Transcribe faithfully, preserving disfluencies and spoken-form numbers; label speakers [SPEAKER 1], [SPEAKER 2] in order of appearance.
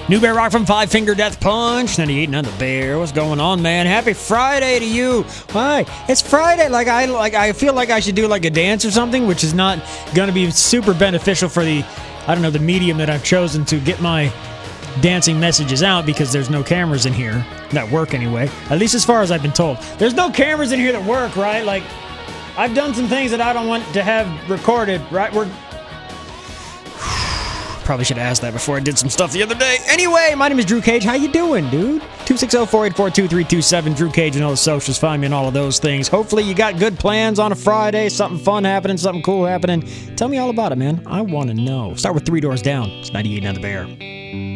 [SPEAKER 1] New Bear Rock from Five Finger Death Punch. ninety-eight and The Bear. What's going on, man? Happy Friday to you. Why? It's Friday. Like I like I feel like I should do like a dance or something, which is not going to be super beneficial for the, I don't know, the medium that I've chosen to get my dancing messages out, because there's no cameras in here that work anyway. At least as far as I've been told. There's no cameras in here that work, right? Like, I've done some things that I don't want to have recorded, right? We're probably should have asked that before I did some stuff the other day. Anyway, my name is Drew Cage. How you doing, dude? two six zero, four eight four, two three two seven. Drew Cage and all the socials. Find me on all of those things. Hopefully you got good plans on a Friday. Something fun happening. Something cool happening. Tell me all about it, man. I want to know. Start with Three Doors Down. It's ninety-eight and The Bear.